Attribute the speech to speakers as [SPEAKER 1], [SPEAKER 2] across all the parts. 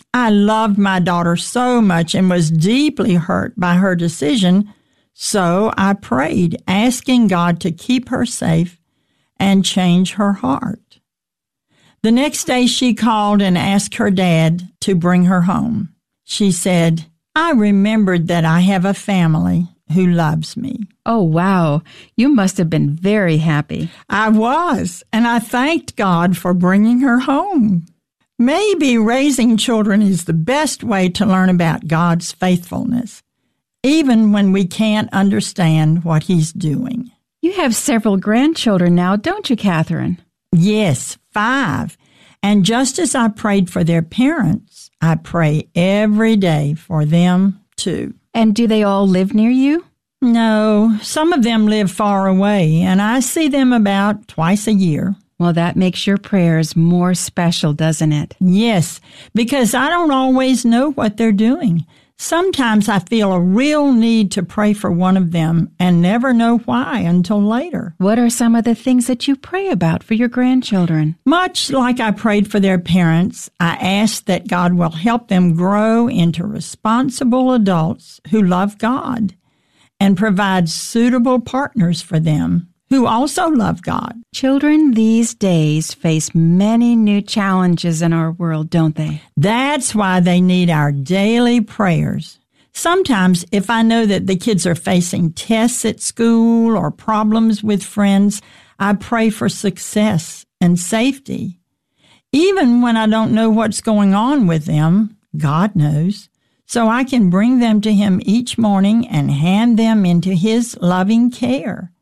[SPEAKER 1] I loved my daughter so much and was deeply hurt by her decision, so I prayed, asking God to keep her safe and change her heart. The next day she called and asked her dad to bring her home. She said, "I remembered that I have a family who loves me."
[SPEAKER 2] Oh, wow. You must have been very happy.
[SPEAKER 1] I was, and I thanked God for bringing her home. Maybe raising children is the best way to learn about God's faithfulness, even when we can't understand what He's doing.
[SPEAKER 2] You have several grandchildren now, don't you, Catherine?
[SPEAKER 1] Yes, 5. And just as I prayed for their parents, I pray every day for them too.
[SPEAKER 2] And do they all live near you?
[SPEAKER 1] No, some of them live far away, and I see them about twice a year.
[SPEAKER 2] Well, that makes your prayers more special, doesn't it?
[SPEAKER 1] Yes, because I don't always know what they're doing. Sometimes I feel a real need to pray for one of them and never know why until later.
[SPEAKER 2] What are some of the things that you pray about for your grandchildren?
[SPEAKER 1] Much like I prayed for their parents, I ask that God will help them grow into responsible adults who love God and provide suitable partners for them who also love God.
[SPEAKER 2] Children these days face many new challenges in our world, don't they?
[SPEAKER 1] That's why they need our daily prayers. Sometimes, if I know that the kids are facing tests at school or problems with friends, I pray for success and safety. Even when I don't know what's going on with them, God knows. So I can bring them to Him each morning and hand them into His loving care.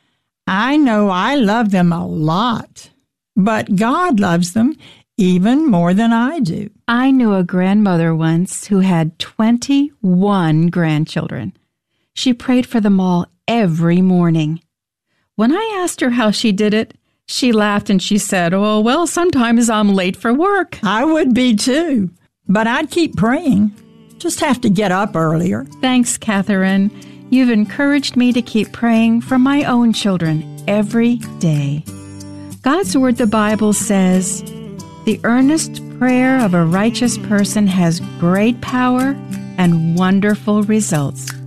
[SPEAKER 1] I know I love them a lot, but God loves them even more than I do.
[SPEAKER 2] I knew a grandmother once who had 21 grandchildren. She prayed for them all every morning. When I asked her how she did it, she laughed and she said, "Oh, well, sometimes I'm late for work."
[SPEAKER 1] I would be too, but I'd keep praying. Just have to get up earlier.
[SPEAKER 2] Thanks, Catherine. You've encouraged me to keep praying for my own children every day. God's Word, the Bible, says, "The earnest prayer of a righteous person has great power and wonderful results."